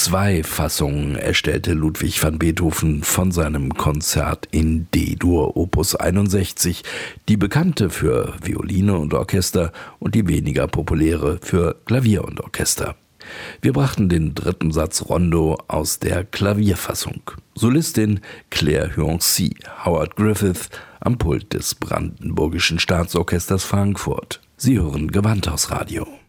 2 Fassungen erstellte Ludwig van Beethoven von seinem Konzert in D-Dur Opus 61, die bekannte für Violine und Orchester und die weniger populäre für Klavier und Orchester. Wir brachten den 3. Satz Rondo aus der Klavierfassung. Solistin Claire Huancy, Howard Griffith am Pult des Brandenburgischen Staatsorchesters Frankfurt. Sie hören Gewandhausradio.